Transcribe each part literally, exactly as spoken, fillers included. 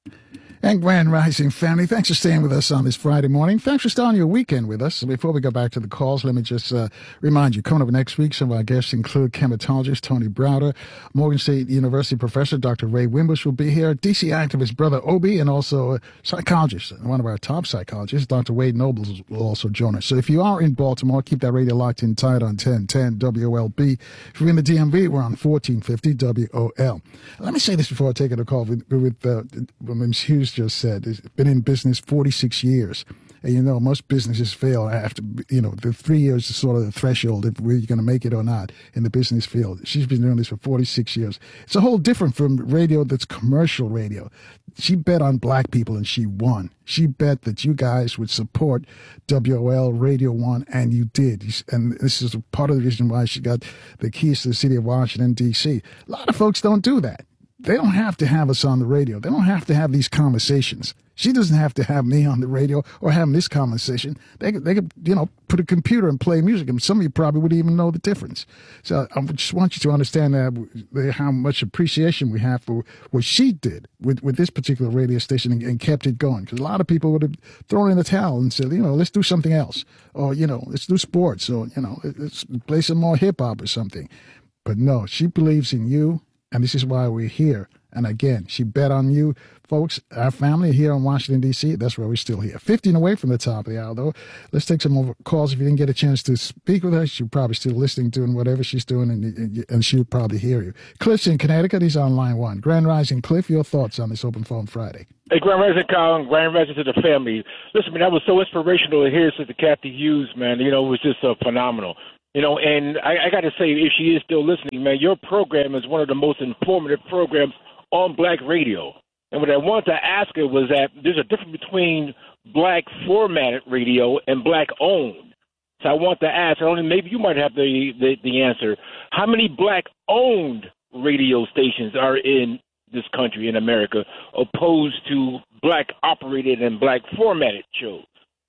And Grand Rising family, thanks for staying with us on this Friday morning. Thanks for starting your weekend with us. Before we go back to the calls, let me just uh, remind you, coming up next week, some of our guests include chematologist Tony Browder, Morgan State University professor Doctor Ray Wimbush will be here, D C activist Brother Obi, and also a psychologist, one of our top psychologists, Doctor Wade Nobles, will also join us. So if you are in Baltimore, keep that radio locked in tight on ten ten W O L B. If you're in the D M V, we're on fourteen fifty W O L. Let me say this before I take a call with, with uh, Miz Hughes just said. He's been in business forty-six years. And, you know, most businesses fail after, you know, the three years is sort of the threshold if we're going to make it or not in the business field. She's been doing this for forty-six years. It's a whole different from radio that's commercial radio. She bet on black people and she won. She bet that you guys would support W O L Radio one, and you did. And this is part of the reason why she got the keys to the city of Washington, D C. A lot of folks don't do that. They don't have to have us on the radio. They don't have to have these conversations. She doesn't have to have me on the radio or have this conversation. They could, they could, you know, put a computer and play music, and some of you probably wouldn't even know the difference. So I just want you to understand that how much appreciation we have for what she did with, with this particular radio station and, and kept it going. Because a lot of people would have thrown in the towel and said, you know, let's do something else, or you know, let's do sports, or you know, let's play some more hip hop or something. But no, she believes in you. And this is why we're here. And again, she bet on you, folks. Our family here in Washington, D C, that's where we're still here. fifteen away from the top of the hour, though. Let's take some more calls. If you didn't get a chance to speak with her, she's probably still listening, doing whatever she's doing, and, and she'll probably hear you. Cliff's in Connecticut. He's on line one. Grand Rising, Cliff, your thoughts on this Open Phone Friday? Hey, Grand Rising, Kyle, and Grand Rising to the family. Listen, man, that was so inspirational to hear Sister Kathy Hughes, man. You know, it was just uh, phenomenal. You know, and I, I got to say, if she is still listening, man, your program is one of the most informative programs on black radio. And what I wanted to ask her was that there's a difference between black formatted radio and black owned. So I want to ask, I don't know, maybe you might have the, the, the answer. How many black owned radio stations are in this country, in America, opposed to black operated and black formatted shows?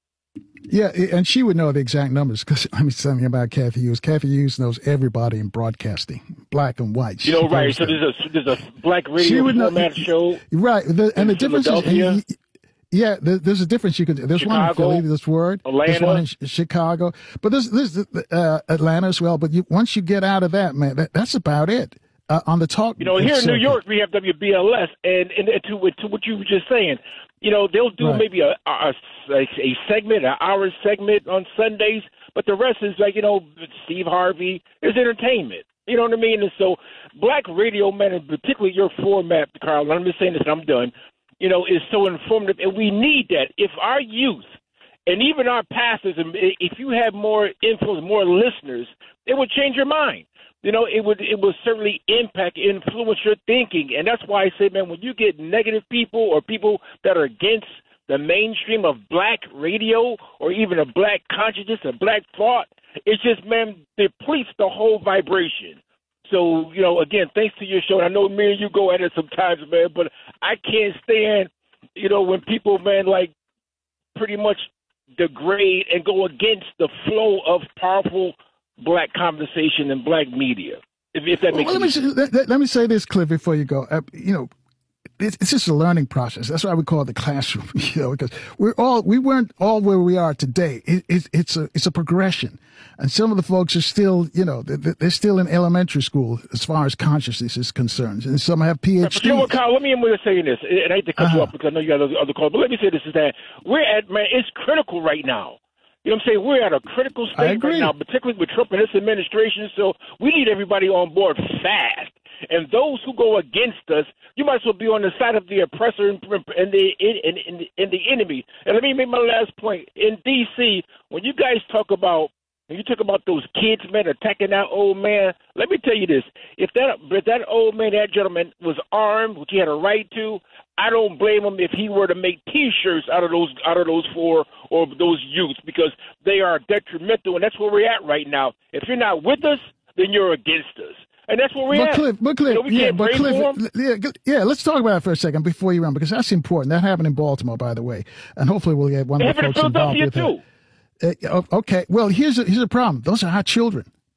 Yeah, and she would know the exact numbers because let me tell you about Kathy Hughes. Kathy Hughes knows everybody in broadcasting, black and white. You know, right. So there's a, there's a black radio format know, show. Right. The, and the difference is, yeah, there's a difference. You could, there's Chicago, one in Philly, this word. Atlanta. There's one in Chicago. But there's, there's uh, Atlanta as well. But you, once you get out of that, man, that, that's about it. Uh, on the talk. You know, here in New York, we have W B L S. And, and to, to what you were just saying, you know, they'll do right. maybe a, a, a segment, an hour segment on Sundays, but the rest is like, you know, Steve Harvey. It's entertainment. You know what I mean? And so black radio, man, and particularly your format, Carl, I'm just saying this and I'm done, you know, is so informative, and we need that. If our youth and even our pastors, if you have more influence, more listeners, it would change your mind. You know, it would it will certainly impact, influence your thinking. And that's why I say, man, when you get negative people or people that are against the mainstream of black radio or even a black consciousness, a black thought, it's just, man, depletes the whole vibration. So, you know, again, thanks to your show. And I know me and you go at it sometimes, man, but I can't stand, you know, when people, man, like pretty much degrade and go against the flow of powerful black conversation and black media, if, if that makes well, let, sense. me, let, let me say this, Cliff, before you go. Uh, you know, it's, it's just a learning process. That's why we call it the classroom. You know, because we're all we weren't all where we are today. It, it, it's a it's a progression, and some of the folks are still, you know, they're, they're still in elementary school as far as consciousness is concerned, and some have P H Ds. But you know what, Kyle? Let me end with saying this, and I hate to cut uh-huh. you off because I know you got other, other calls, but let me say this: is that we're at man, it's critical right now. You know what I'm saying? We're at a critical stage right now, particularly with Trump and his administration. So we need everybody on board fast. And those who go against us, you might as well be on the side of the oppressor and, and, the, and, and, and the enemy. And let me make my last point. In D C, when you guys talk about when you talk about those kids, man, attacking that old man, let me tell you this. If that if that old man, that gentleman, was armed, which he had a right to, I don't blame him if he were to make T-shirts out of those out of those four or those youths, because they are detrimental, and that's where we're at right now. If you're not with us, then you're against us. And that's where we're but at. Cliff, but Cliff, you know, we yeah, can't but Cliff, them. yeah, yeah, let's talk about it for a second before you run, because that's important. That happened in Baltimore, by the way, and hopefully we'll get one It of the happened folks in involved Philadelphia with too. Uh, okay, well, here's a, here's a problem. Those are our children.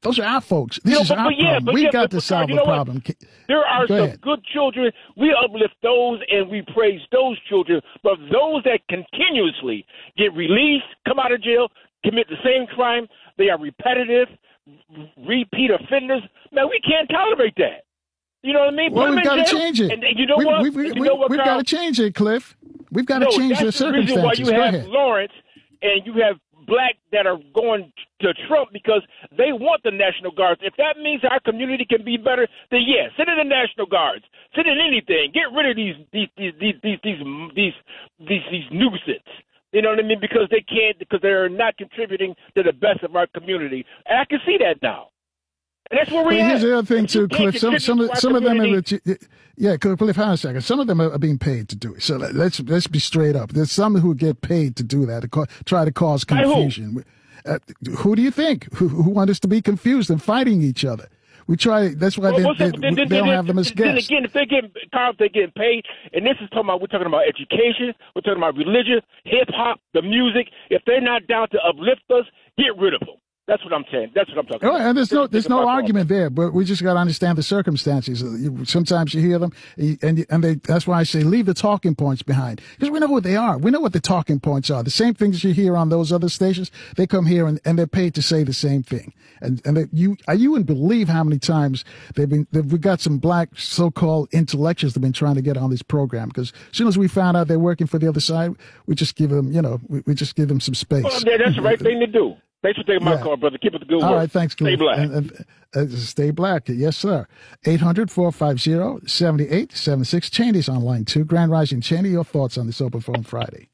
Those are our folks. This you know, is but, our but yeah, problem. but We yeah, got but, to but, solve you the know problem. What? There are Go some ahead. good children. We uplift those and we praise those children. But those that continuously get released, come out of jail, commit the same crime, they are repetitive, repeat offenders. Man, we can't tolerate that. You know what I mean? Well, Put we've got to change it. And, and you know we, what? We, we, you we, know what, we've got to change it, Cliff. We've got no, to change the that's the reason why circumstances. you Go have ahead. Lawrence and you have black that are going to Trump because they want the National Guards. If that means our community can be better, then yes, send in the National Guards. Send in anything. Get rid of these these these these these these these, these, these nuisance. You know what I mean? Because they can't, because they're not contributing to the best of our community. And I can see that now. And that's where we well, at. Here's the other thing too, Cliff. Some some of, some of them are, yeah, Cliff. Hold on a second. Some of them are being paid to do it. So let's let's be straight up. There's some who get paid to do that, to co- try to cause confusion. Uh, who do you think? Who, who want us to be confused and fighting each other? We try. That's why well, they, they, then, they don't then, have them as then guests. Then again, if they're getting, Carl, they're getting paid, and this is talking about, we're talking about education, we're talking about religion, hip hop, the music. If they're not down to uplift us, get rid of them. That's what I'm saying. That's what I'm talking oh, about. And there's no, there's no argument problem. there, but we just got to understand the circumstances. Sometimes you hear them, and and they, that's why I say leave the talking points behind, because we know what they are. We know what the talking points are. The same things you hear on those other stations, they come here and, and they're paid to say the same thing. And and they, you you wouldn't believe how many times they've been. They've, we got some black so-called intellectuals that've been trying to get on this program, because as soon as we found out they're working for the other side, we just give them, you know, we, we just give them some space. Well, yeah, that's the right thing to do. Thanks for taking my yeah. call, brother. Keep up the good work. All right, thanks, Stay black. And, and, uh, stay black. Yes, sir. eight hundred, four five zero, seven eight seven six. Chaney's online, too. Grand Rising. Cheney, your thoughts on this Open Phone Friday?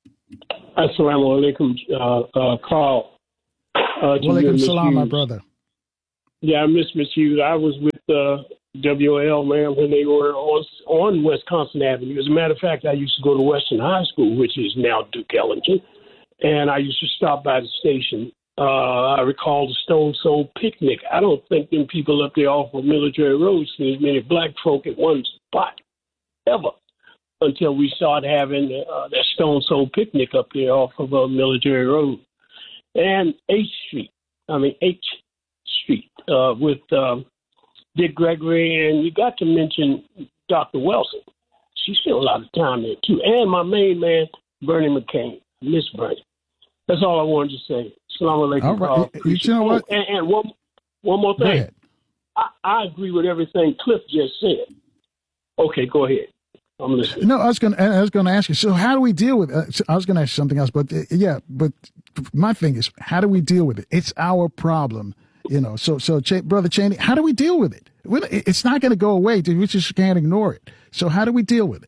Assalamu alaikum, uh, uh, Carl. Uh, Wa alaikum salam, my brother. Yeah, I miss Miss Hughes. I was with uh, W L, man, when they were on, on Wisconsin Avenue. As a matter of fact, I used to go to Western High School, which is now Duke Ellington, and I used to stop by the station. Uh, I recall the Stone Soul Picnic. I don't think them people up there off of Military Road see as many black folk at one spot ever until we started having uh, that Stone Soul Picnic up there off of uh, Military Road. And H Street, I mean H Street, uh, with um, Dick Gregory, and you got to mention Doctor Wilson. She spent a lot of time there, too. And my main man, Bernie McCain. Miss Bernie. That's all I wanted to say. Assalamu alaikum. All right. Uh, you, you know what? Oh, and, and one, one more thing. I, I agree with everything Cliff just said. Okay, go ahead. I'm listening. No, I was going. I was going to ask you. So, how do we deal with it? I was going to ask you something else, but uh, yeah. But my thing is, how do we deal with it? It's our problem, you know. So, so, Ch- brother Chaney, how do we deal with it? It's not going to go away. We just can't ignore it. So, how do we deal with it?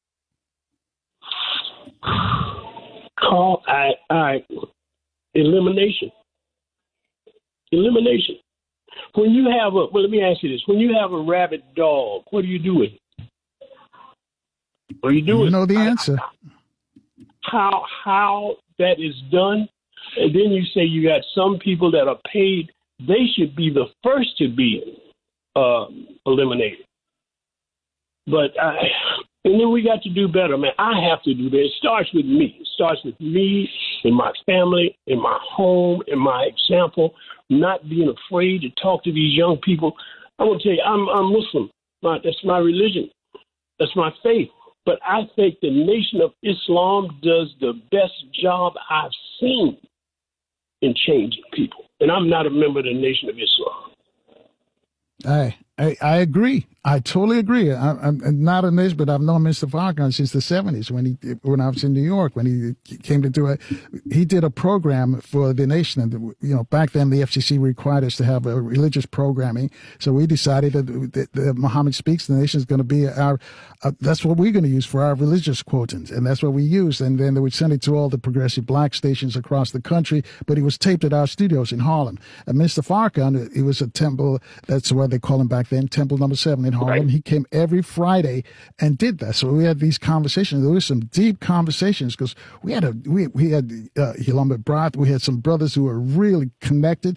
Call I, I elimination. Elimination. When you have a well, let me ask you this: when you have a rabid dog, what do you do with it? What do you do with it? You know the answer. How how that is done, and then you say you got some people that are paid; they should be the first to be uh, eliminated. But I. And then we got to do better, man. I have to do that. It starts with me. It starts with me, in my family, in my home, in my example, not being afraid to talk to these young people. I'm going to tell you, I'm, I'm Muslim. My, that's my religion. That's my faith. But I think the Nation of Islam does the best job I've seen in changing people. And I'm not a member of the Nation of Islam. I, I, I agree. I totally agree. I, I'm not in this, but I've known Mister Farrakhan since the seventies when he, when I was in New York, when he came to do it. He did a program for the nation. And, you know, back then the F C C required us to have a religious programming. So we decided that, that, that Muhammad Speaks the Nation is going to be our, uh, that's what we're going to use for our religious quotients. And that's what we used. And then they would send it to all the progressive black stations across the country. But he was taped at our studios in Harlem. And Mister Farrakhan, he was a temple, that's what they call him back then, Temple Number Seven in Harlem. Right. He came every Friday and did that. So we had these conversations. There were some deep conversations because we had a we we had uh, Hilambert Brath. We had some brothers who were really connected.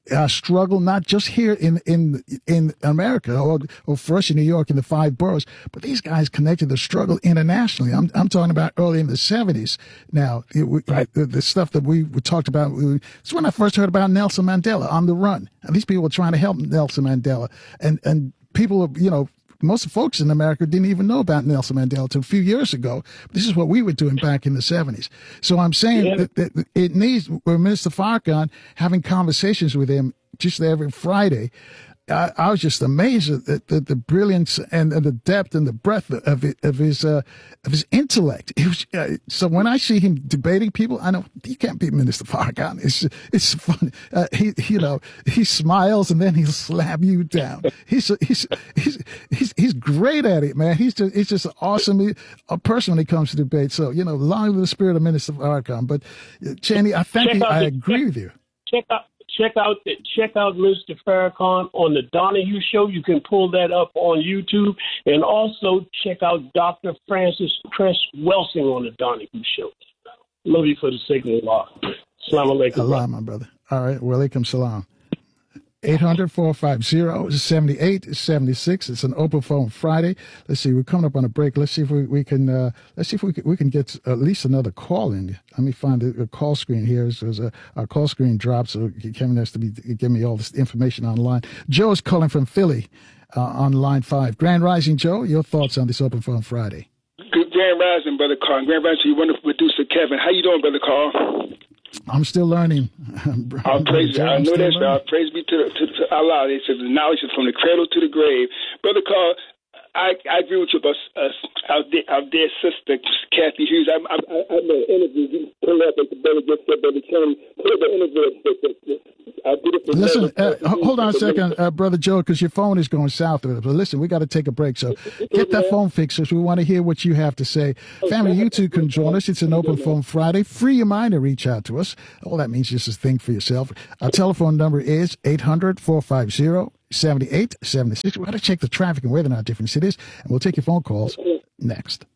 uh, struggle, not just here in, in, in America or, or for us in New York in the five boroughs, but these guys connected the struggle internationally. I'm, I'm talking about early in the seventies. Now, it, we, right. the, the stuff that we, we talked about, we, it's when I first heard about Nelson Mandela on the run. And these people were trying to help Nelson Mandela. And, and people, you know, most folks in America didn't even know about Nelson Mandela until a few years ago. This is what we were doing back in the seventies. So I'm saying yeah. that, that it needs, with Minister Farrakhan, having conversations with him just every Friday. I, I was just amazed at the, the brilliance and, and the depth and the breadth of it, of his uh, of his intellect. It was, uh, so when I see him debating people, I know you can't beat Minister Farrakhan. It's it's fun. Uh, he you know he smiles and then he'll slap you down. He's he's he's he's he's great at it, man. He's just he's just an awesome a person when it comes to debate. So you know, long live the spirit of Minister Farrakhan. But uh, Chaney, I thank you. I the, agree check, with you. Check out. Check out the, check out Mister Farrakhan on the Donahue Show. You can pull that up on YouTube, and also check out Doctor Francis Cress Welsing on the Donahue Show. Love you for the sake of Allah. Assalamu alaikum. Allah, my brother. All right, wa alaikum salam. eight hundred, four five zero, seven eight seven six. It's an open phone Friday. Let's see. We're coming up on a break. Let's see if we, we can. Uh, let's see if we can, we can get at least another call in. Let me find the, the call screen here. There's a our call screen dropped, so Kevin has to be give me all this information online. Joe's calling from Philly uh, on line five. Grand Rising, Joe. Your thoughts on this open phone Friday? Good Grand Rising, brother Carl. Grand Rising, you wonderful producer Kevin. How you doing, brother Carl? I'm still learning. I'll praise I know that. I'll praise be to, to, to Allah. They said the knowledge is from the cradle to the grave. Brother Carl, I, I agree with you about uh, our, dear, our dear sister, Kathy Hughes. I, I, I, I made an interview. You pull up at the brother just said, Brother Kenny, pull up the interview. I did it for listen, uh, hold on a second, uh, Brother Joe, because your phone is going south. But listen, we got to take a break. So get that phone fixed because we want to hear what you have to say. Family, you two can join us. It's an open phone Friday. Free your mind to reach out to us. All that means is just think for yourself. Our telephone number is eight hundred, four five zero, seven eight seven six. We've got to check the traffic and weather in our different cities, and we'll take your phone calls next.